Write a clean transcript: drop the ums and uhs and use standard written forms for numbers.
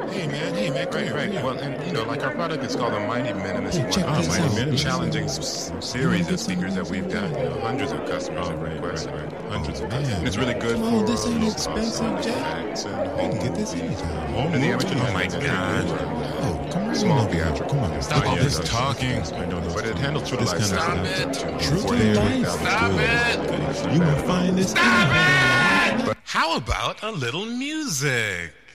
Hey man, come Right. here. Well, and like our product is called the Mighty Minimus. Hey, check this Mighty out. Minimus. You Challenging wanna get series of some speakers that we've got. music? Hundreds of customers have requested. Hundreds of And it's really good Come for on, this ain't low expensive, cost Jack. effects and You home can get this movies. anytime. And the amateur Oh my God. Oh, come on. Small over here. theatrical. Come on. Stop all Yeah, this yeah, talking. I know those But it handles true this life kind of sound. stuff. True True to life. Stop it. You will find this. How about a little music?